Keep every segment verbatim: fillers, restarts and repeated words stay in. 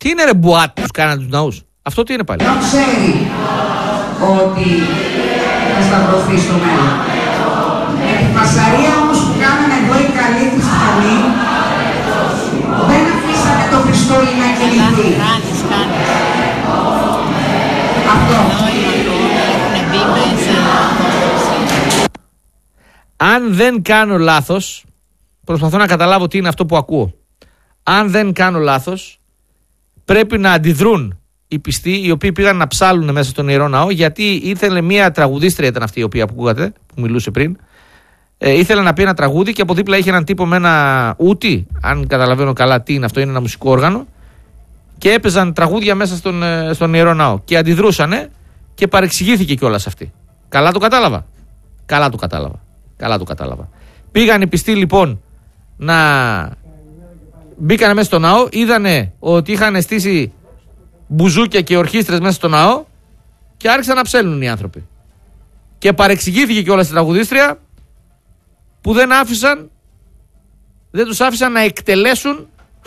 Τι είναι ρε μπουάτ τους κάνανε τους ναούς? Αυτό τι είναι πάλι? Δεν ξέρει ότι θα σταυρωθεί στο μέλλον. Με τη φασαρία όμως που κάνανε εδώ οι καλοί χριστιανοί, δεν αφήσανε το Χριστόλι να κινηθεί. Αυτό. Αν δεν κάνω λάθος, προσπαθώ να καταλάβω τι είναι αυτό που ακούω. Αν δεν κάνω λάθος, πρέπει να αντιδρούν οι πιστοί, οι οποίοι πήγαν να ψάλουν μέσα στον Ιερό Ναό, γιατί ήθελε μια τραγουδίστρια, ήταν αυτή η οποία που ακούγατε, που μιλούσε πριν, ε, ήθελε να πει ένα τραγούδι και από δίπλα είχε έναν τύπο με ένα ούτι, αν καταλαβαίνω καλά τι είναι αυτό, είναι ένα μουσικό όργανο, και έπαιζαν τραγούδια μέσα στον, στον Ιερό Ναό και αντιδρούσανε και παρεξηγήθηκε κιόλας αυτή. Καλά το κατάλαβα. Καλά το κατάλαβα. Καλά το κατάλαβα. Πήγαν οι πιστοί λοιπόν να μπήκανε μέσα στο ναό, είδανε ότι είχαν στήσει μπουζούκια και ορχήστρες μέσα στο ναό και άρχισαν να ψέλνουν οι άνθρωποι. Και παρεξηγήθηκε κιόλας η τραγουδίστρια που δεν άφησαν, δεν τους άφησαν να εκτελέσουν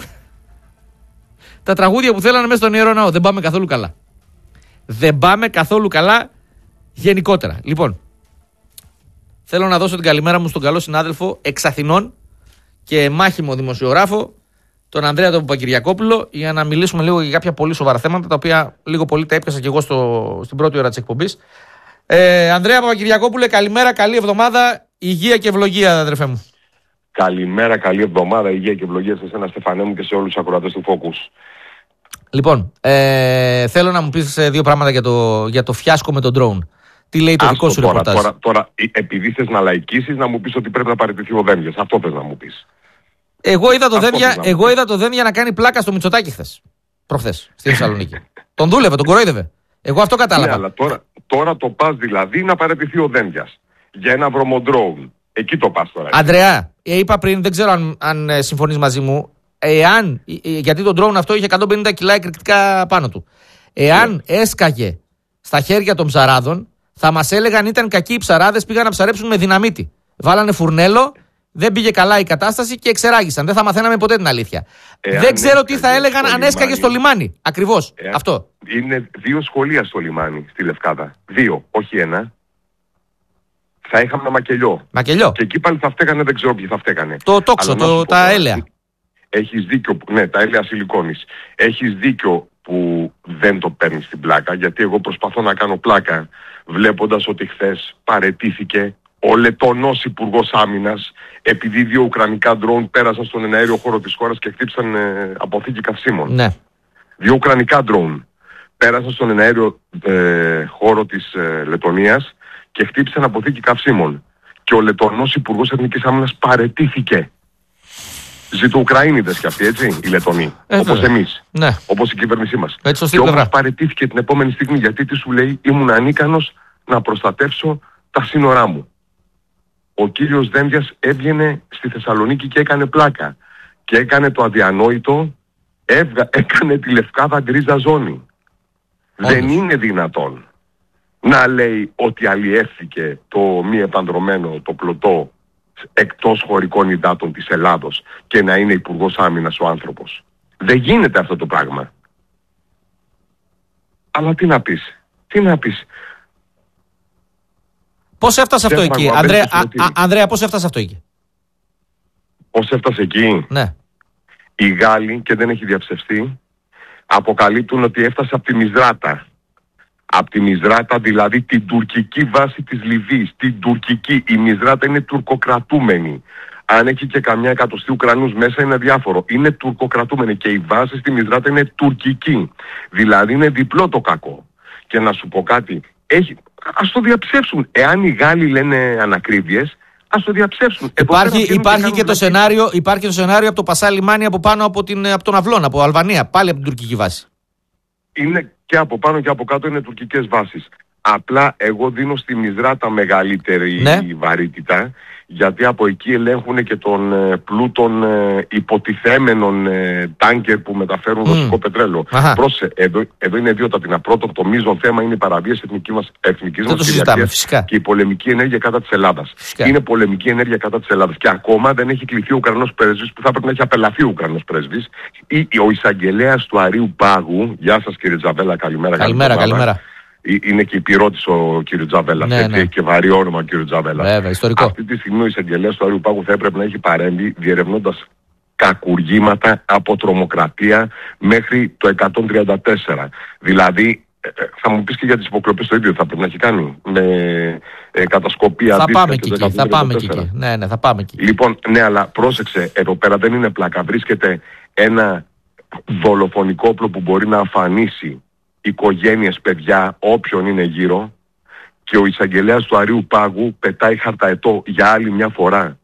τα τραγούδια που θέλανε μέσα στον Ιερό Ναό. Δεν πάμε καθόλου καλά. Δεν πάμε καθόλου καλά γενικότερα. Λοιπόν, θέλω να δώσω την καλημέρα μου στον καλό συνάδελφο εξ Αθηνών και μάχημο δημοσιογράφο, τον Ανδρέα τον Παπακυριακόπουλο, για να μιλήσουμε λίγο για κάποια πολύ σοβαρά θέματα, τα οποία λίγο πολύ τα έπιασα και εγώ στο, στην πρώτη ώρα της εκπομπής. Ε, Ανδρέα Παπακυριακόπουλε, καλημέρα, καλή εβδομάδα, υγεία και ευλογία, αδερφέ μου. Καλημέρα, καλή εβδομάδα, υγεία και ευλογία σε εσένα, Στεφανέ μου, και σε όλους τους ακροατές του Focus. Λοιπόν, ε, θέλω να μου πεις δύο πράγματα για το, για το φιάσκο με τον drone. Τι λέει το Άστο δικό σου τώρα, ρεπορτάζ? Τώρα, τώρα, επειδή θες να λαϊκίσεις, να μου πεις ότι πρέπει να παραιτηθεί ο Δένδιας. Αυτό θες να μου πεις. Εγώ είδα το Δένδια, εγώ είδα το Δένδια να κάνει πλάκα στο Μητσοτάκη χθες. Προχθές, στη Θεσσαλονίκη. Τον δούλευε, τον κορόιδευε. Εγώ αυτό κατάλαβα. Ναι, αλλά τώρα, τώρα το πας δηλαδή να παραιτηθεί ο Δένδιας για ένα βρωμοντρόουν. Εκεί το πας τώρα. Ανδρέα, είπα πριν, δεν ξέρω αν, αν συμφωνείς μαζί μου, εάν, γιατί το drone αυτό είχε εκατόν πενήντα κιλά εκρηκτικά πάνω του. Εάν yeah. έσκαγε στα χέρια των ψαράδων, θα μας έλεγαν ήταν κακοί οι ψαράδες, πήγαν να ψαρέψουν με δυναμίτη. Βάλανε φουρνέλο, δεν πήγε καλά η κατάσταση και εξεράγησαν. Δεν θα μαθαίναμε ποτέ την αλήθεια. Εάν δεν ξέρω τι θα έλεγαν αν έσκαγε στο λιμάνι. Ακριβώς. Εάν... Αυτό. Είναι δύο σχολεία στο λιμάνι, στη Λευκάδα. Δύο, όχι ένα. Θα είχαμε ένα μακελιό. Μακελιό. Και εκεί πάλι θα φταίγανε, δεν ξέρω ποιοι θα φταίγανε. Το τόξο, το, τα έλαια. Έχεις δίκιο, ναι, τα έλαια σιλικόνης. Έχεις δίκιο που δεν το παίρνει στην πλάκα, γιατί εγώ προσπαθώ να κάνω πλάκα βλέποντας ότι χθες παραιτήθηκε ο Λετωνός Υπουργός Άμυνας, επειδή δύο ουκρανικά ντρόουν πέρασαν στον εναέριο χώρο της χώρας και χτύπησαν ε, αποθήκη καυσίμων. Ναι. Δύο ουκρανικά ντρόουν πέρασαν στον εναέριο ε, χώρο της ε, Λετωνίας και χτύπησαν αποθήκη καυσίμων. Και ο Λετωνός Υπουργός Εθνικής Άμυνας παραιτήθηκε. Ζητοουκραίνιδες κι αυτοί, έτσι, οι Λετωνοί. Ε, όπως εμείς. Ναι. Όπως η κυβέρνησή μας. Έτσι, και όμως παραιτήθηκε την επόμενη στιγμή, γιατί τι σου λέει, ήμουν ανίκανος να προστατεύσω τα σύνορά μου. Ο κύριος Δένδιας έβγαινε στη Θεσσαλονίκη και έκανε πλάκα. Και έκανε το αδιανόητο, έβγα, έκανε τη Λευκάδα γκρίζα ζώνη. Όντως. Δεν είναι δυνατόν να λέει ότι αλλιεύθηκε το μη επανδρωμένο, το πλωτό, εκτός χωρικών υδάτων της Ελλάδος και να είναι υπουργός άμυνας ο άνθρωπος. Δεν γίνεται αυτό το πράγμα. Αλλά τι να πεις, τι να πεις. Πώς έφτασε αυτό εκεί, Ανδρέα, α, α, Ανδρέα, πώς έφτασε αυτό εκεί. Πώς έφτασε εκεί. Ναι. Οι Γάλλοι, και δεν έχει διαψευστεί, αποκαλύπτουν ότι έφτασε από τη Μισδράτα. Από τη Μισδράτα, δηλαδή την τουρκική βάση της Λιβύης. Την τουρκική. Η Μισδράτα είναι τουρκοκρατούμενη. Αν έχει και καμιά εκατοστή Ουκρανούς μέσα είναι διάφορο. Είναι τουρκοκρατούμενη και η βάση στη Μισδράτα είναι τουρκική. Δηλαδή είναι διπλό το κακό. Και να σου πω κάτι, έχει... ας το διαψεύσουν. Εάν οι Γάλλοι λένε ανακρίβειες, ας το διαψεύσουν. Υπάρχει, υπάρχει, και το σενάριο, υπάρχει το σενάριο από το Πασά λιμάνι από πάνω από, την, από τον Αυλών, από Αλβανία, πάλι από την τουρκική βάση. Είναι και από πάνω και από κάτω είναι τουρκικές βάσεις. Απλά εγώ δίνω στη Μισδράτα μεγαλύτερη ναι. βαρύτητα, γιατί από εκεί ελέγχουν και τον ε, πλούτον ε, υποτιθέμενων ε, τάνκερ που μεταφέρουν mm. ρωσικό πετρέλαιο. Πρόσεχε, εδώ, εδώ είναι δύο τα τεινά. Πρώτον, το μείζον θέμα είναι η παραβίαση εθνικής μας, εθνικής μας κυριαρχίας και η πολεμική ενέργεια κατά της Ελλάδας. Φυσικά. Είναι πολεμική ενέργεια κατά της Ελλάδας και ακόμα δεν έχει κληθεί ο Ουκρανός πρέσβης, που θα πρέπει να έχει απελαθεί ο Ουκρανός πρέσβης, ή ο εισαγγελέας του Αρείου Πάγου. Γεια σας κύριε Τζαβέλα, καλημέρα. Καλημέρα, καλημέρα. Είναι και υπηρώτης ο κύριο Τζαβέλα. Ναι, ναι. Έχει και βαρύ όνομα ο κύριο Τζαβέλα. Βέβαια, ιστορικό. Αυτή τη στιγμή ο εισαγγελέας του Αρείου Πάγου θα έπρεπε να έχει παρέμβει διερευνώντας κακουργήματα από τρομοκρατία μέχρι το εκατόν τριάντα τέσσερα. Δηλαδή, θα μου πεις και για τις υποκλοπές το ίδιο θα πρέπει να έχει κάνει με ε, κατασκοπία. Θα πάμε εκεί, εκεί. Θα πάμε εκεί. Ναι, ναι, θα πάμε εκεί. Λοιπόν, ναι, αλλά πρόσεξε, εδώ πέρα δεν είναι πλάκα. Βρίσκεται ένα δολοφονικό όπλο που μπορεί να αφανίσει οικογένειες, παιδιά, όποιον είναι γύρω, και ο εισαγγελέας του Αρείου Πάγου πετάει χαρταετό για άλλη μια φορά.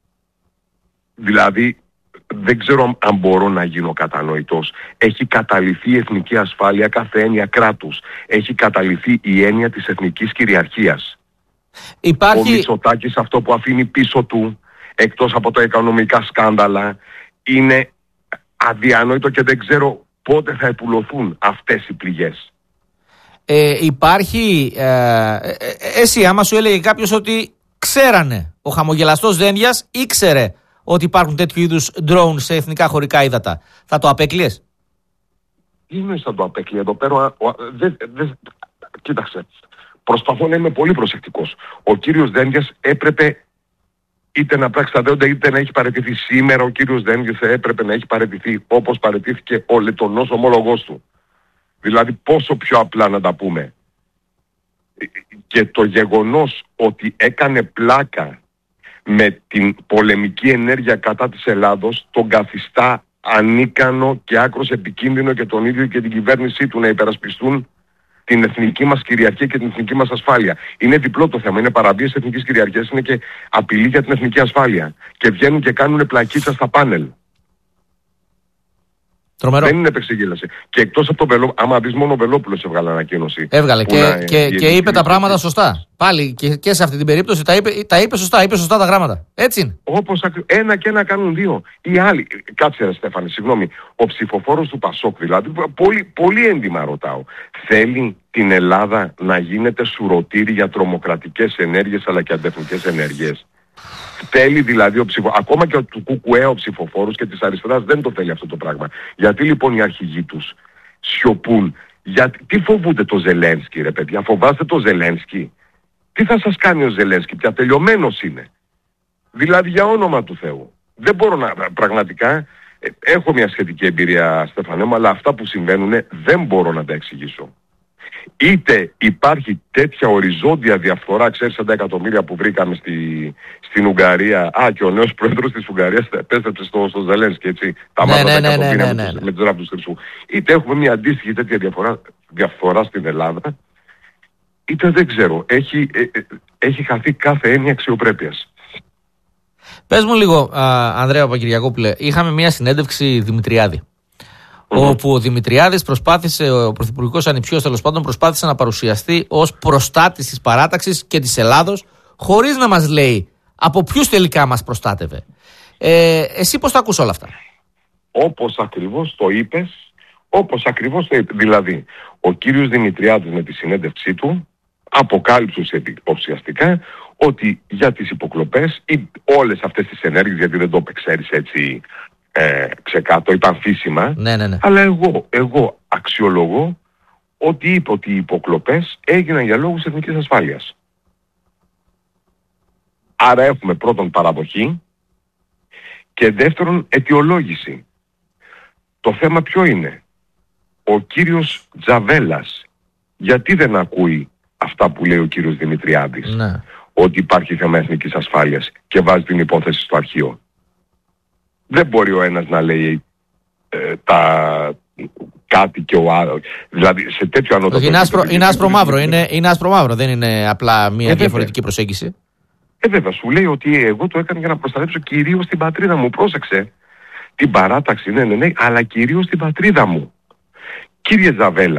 Δηλαδή, δεν ξέρω αν μπορώ να γίνω κατανοητός. Έχει καταληθεί η εθνική ασφάλεια, κάθε έννοια κράτους. Έχει καταληθεί η έννοια της εθνικής κυριαρχίας. Υπάρχει... Ο Μητσοτάκης αυτό που αφήνει πίσω του, εκτός από τα οικονομικά σκάνδαλα, είναι αδιανόητο και δεν ξέρω πότε θα επουλωθούν αυτές οι πληγές. Ε, υπάρχει... Ε, ε, εσύ άμα σου έλεγε κάποιος ότι ξέρανε, ο χαμογελαστός Δένδιας ήξερε ότι υπάρχουν τέτοιου είδους drone σε εθνικά χωρικά ύδατα, θα το απέκλειες? Τι εννοείς θα το απέκλειε εδώ πέρα? Δε, δε, κοίταξε, προσπαθώ να είμαι πολύ προσεκτικός. Ο κύριος Δένδιας έπρεπε είτε να πράξει τα δέοντα είτε να έχει παραιτηθεί. Σήμερα ο κύριος Δένδιας έπρεπε να έχει παραιτηθεί όπως παραιτήθηκε ο λετονός ομόλογός του. Δηλαδή πόσο πιο απλά να τα πούμε. Και το γεγονός ότι έκανε πλάκα με την πολεμική ενέργεια κατά της Ελλάδος τον καθιστά ανίκανο και άκρος επικίνδυνο και τον ίδιο και την κυβέρνησή του να υπερασπιστούν την εθνική μας κυριαρχία και την εθνική μας ασφάλεια. Είναι διπλό το θέμα. Είναι παραβίαση εθνικής κυριαρχίας, είναι και απειλή για την εθνική ασφάλεια. Και βγαίνουν και κάνουν πλακίτσα στα πάνελ. Τρομερό. Δεν είναι επεξηγήλαση. Και εκτός από το Βελόπουλο, άμα δεις μόνο ο Βελόπουλος έβγαλε ανακοίνωση. Έβγαλε και, να, και, και είπε τα πράγματα σωστά. Πάλι και, και σε αυτή την περίπτωση τα είπε, τα είπε σωστά, είπε σωστά τα γράμματα. Έτσι είναι. Όπως ένα και ένα κάνουν δύο. Οι άλλοι, κάτσε ρε Στέφανε, συγγνώμη, ο ψηφοφόρος του Πασόκ δηλαδή, πολύ, πολύ έντιμα ρωτάω, θέλει την Ελλάδα να γίνεται σουρωτήρι για τρομοκρατικές ενέργειες αλλά και αντεθνικές ενέργειες? Θέλει δηλαδή ο ψηφο... ακόμα και του ΚΚΕ ο ψηφοφόρος και της αριστεράς δεν το θέλει αυτό το πράγμα. Γιατί λοιπόν οι αρχηγοί τους σιωπούν? Γιατί... Τι φοβούνται το Ζελένσκι ρε παιδιά? Φοβάστε το Ζελένσκι? Τι θα σας κάνει ο Ζελένσκι? Πια τελειωμένος είναι. Δηλαδή για όνομα του Θεού. Δεν μπορώ να... Πραγματικά έχω μια σχετική εμπειρία Στέφανε μου, αλλά αυτά που συμβαίνουν δεν μπορώ να τα εξηγήσω. Είτε υπάρχει τέτοια οριζόντια διαφθορά, ξέρεις τα εκατομμύρια που βρήκαμε στη, στην Ουγγαρία. Α, και ο νέος πρόεδρος της Ουγγαρίας επέστρεψε στο, στο Ζελένσκι, έτσι. Τα ναι, μάτια ναι, εκατομμύρια ναι, ναι, ναι, με, με τους ράπτους χρυσού. Είτε έχουμε μια αντίστοιχη τέτοια διαφορά, διαφθορά στην Ελλάδα, είτε δεν ξέρω. Έχει, ε, ε, έχει χαθεί κάθε έννοια αξιοπρέπειας. Πες μου λίγο, α, Ανδρέα Παπακυριακόπουλε, είχαμε μια συνέντευξη Δημητριάδη. Mm-hmm. Όπου ο Δημητριάδης προσπάθησε, ο πρωθυπουργικός ανιψιός τέλος πάντων, προσπάθησε να παρουσιαστεί ως προστάτης της παράταξης και της Ελλάδος, χωρίς να μας λέει από ποιους τελικά μας προστάτευε. Ε, εσύ πώς τα ακούς όλα αυτά? Όπως ακριβώς το είπες, όπως ακριβώς το είπες. Δηλαδή, ο κύριος Δημητριάδης με τη συνέντευξή του αποκάλυψε ουσιαστικά ότι για τις υποκλοπές ή όλες αυτές τις ενέργειες, γιατί δεν το ξέρεις έτσι ε, ξεκάτω, ήταν φύσιμα, ναι, ναι, ναι. αλλά εγώ, εγώ αξιολογώ ότι είπε ότι οι υποκλοπές έγιναν για λόγους εθνικής ασφάλειας. Άρα έχουμε πρώτον παραδοχή και δεύτερον αιτιολόγηση. Το θέμα ποιο είναι? Ο κύριος Τζαβέλας γιατί δεν ακούει αυτά που λέει ο κύριος Δημητριάδης, ναι, ότι υπάρχει θέμα εθνικής ασφάλειας και βάζει την υπόθεση στο αρχείο? Δεν μπορεί ο ένας να λέει ε, τα κάτι και ο άλλος. Δηλαδή σε τέτοιο ανώτατο... Είναι άσπρο, είναι άσπρο μαύρο, είναι, είναι άσπρο μαύρο, δεν είναι απλά μια ε, διαφορετική προσέγγιση. Ε βέβαια, σου λέει ότι εγώ το έκανα για να προστατεύσω κυρίως την πατρίδα μου. Πρόσεξε, την παράταξη, ναι, ναι, ναι, αλλά κυρίως την πατρίδα μου. Κύριε Τζαβέλα,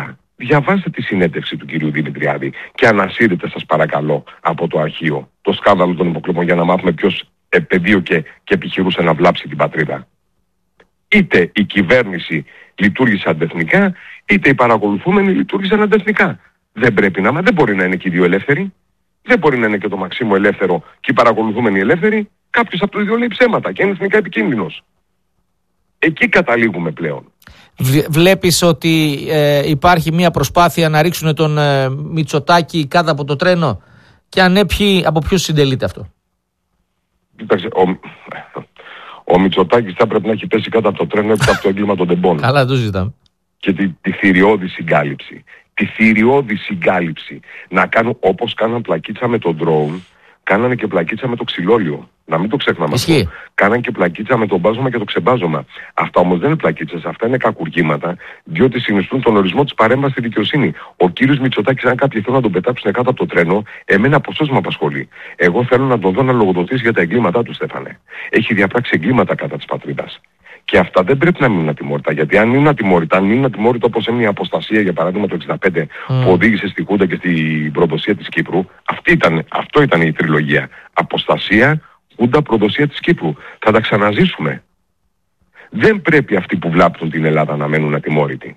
διαβάστε τη συνέντευξη του κυρίου Δημητριάδη και ανασύρετε σας παρακαλώ από το αρχείο το σκάνδαλο των υποκλοπών για να μάθουμε ποιος επεδίωκε και επιχειρούσε να βλάψει την πατρίδα. Είτε η κυβέρνηση λειτουργήσε αντεθνικά, είτε οι παρακολουθούμενοι λειτουργήσαν αντεθνικά. Δεν πρέπει να, μα δεν μπορεί να είναι και οι δύο ελεύθεροι. Δεν μπορεί να είναι και το Μαξίμου ελεύθερο και οι παρακολουθούμενοι ελεύθεροι. Κάποιος από το δύο λέει ψέματα και είναι εθνικά επικίνδυνος. Εκεί καταλήγουμε πλέον. Βλέπεις ότι ε, υπάρχει μια προσπάθεια να ρίξουν τον ε, Μητσοτάκη κάτω από το τρένο, και αν έπιει, από ποιους συντελείται αυτό? Κοίταξε, ο, ο Μητσοτάκης θα πρέπει να έχει πέσει κάτω από το τρένο έπειτα από το έγκλημα των τεμπών. Καλά, το ζητάμε. Και τη, τη θηριώδη συγκάλυψη. Τη θηριώδη συγκάλυψη. Να κάνουν όπως κάναν πλακίτσα με τον drone, κάνανε και πλακίτσα με το ξυλόλιο. Να μην το ξεχνάμε αυτό. Κάναν και πλακίτσα με το μπάζωμα και το ξεμπάζωμα. Αυτά όμως δεν είναι πλακίτσες, αυτά είναι κακουργήματα, διότι συνιστούν τον ορισμό της παρέμβασης στη δικαιοσύνη. Ο κύριος Μητσοτάκης, αν κάποιοι θέλουν να τον πετάξουν κάτω από το τρένο, εμένα ποσός με απασχολεί. Εγώ θέλω να τον δω να λογοδοτήσει για τα εγκλήματά του, Στέφανε. Έχει διαπράξει εγκλήματα κατά της πατρίδας. Και αυτά δεν πρέπει να μείνουν ατιμόρυτα. Γιατί αν μείνουν ατιμόρυτα, αν μείνουν ατιμόρυτα όπως έμεινε η αποστασία, για παράδειγμα το εξήντα πέντε, mm. που οδήγησε στη Χούντα και στην προδοσία της Κύπρου, αυτή ήταν, αυτό ήταν η τριλογία. Αποστασία, Χούντα, προδοσία της Κύπρου. Θα τα ξαναζήσουμε. Δεν πρέπει αυτοί που βλάπτουν την Ελλάδα να μένουν ατιμόρυτοι.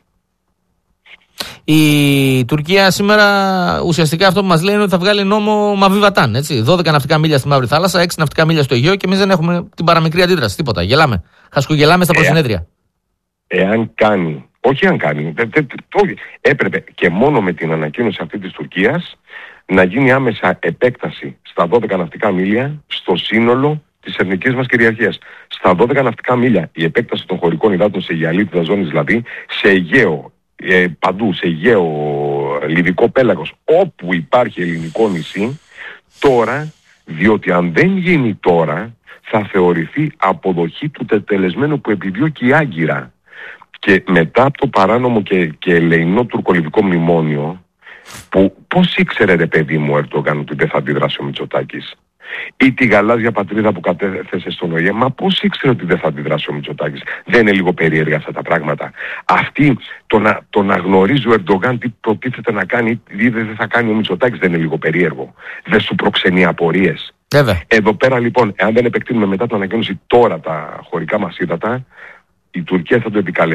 Η Τουρκία σήμερα ουσιαστικά αυτό που μας λέει είναι ότι θα βγάλει νόμο Μαβί Βατάν. Έτσι. δώδεκα ναυτικά μίλια στη Μαύρη Θάλασσα, έξι ναυτικά μίλια στο Αιγαίο, και εμείς δεν έχουμε την παραμικρή αντίδραση. Τίποτα. Γελάμε. Χασκογελάμε στα προσυνέδρια. Εάν κάνει, όχι αν κάνει, δε, δε, όχι, έπρεπε και μόνο με την ανακοίνωση αυτή της Τουρκίας να γίνει άμεσα επέκταση στα δώδεκα ναυτικά μίλια στο σύνολο της εθνικής μας κυριαρχίας. Στα δώδεκα ναυτικά μίλια η επέκταση των χωρικών υδάτων σε γυαλίτιδα ζώνης, δηλαδή σε Αιγαίο, ε, παντού, σε Αιγαίο, Λιβικό πέλαγος, όπου υπάρχει ελληνικό νησί, τώρα, διότι αν δεν γίνει τώρα, θα θεωρηθεί αποδοχή του τετελεσμένου που επιδιώκει η Άγκυρα. Και μετά από το παράνομο και, και ελεηνό τουρκολιβικό μνημόνιο, που πώς ήξερε ρε παιδί μου ο Ερντογάν ότι δεν θα αντιδράσει ο Μητσοτάκης, ή τη γαλάζια πατρίδα που κατέθεσε στον ΟΗΕ, μα πώς ήξερε ότι δεν θα αντιδράσει ο Μητσοτάκης? Δεν είναι λίγο περίεργα αυτά τα πράγματα? Αυτή το να, το να γνωρίζει ο Ερντογάν τι προτίθεται να κάνει ή δεν θα κάνει ο Μητσοτάκης, δεν είναι λίγο περίεργο? Δεν σου προξενεί απορίες? Βέβαια. Εδώ πέρα λοιπόν, εάν δεν επεκτείνουμε μετά την ανακοίνωση τώρα τα χωρικά μας ύδατα, η Τουρκία θα το επικαλέσει.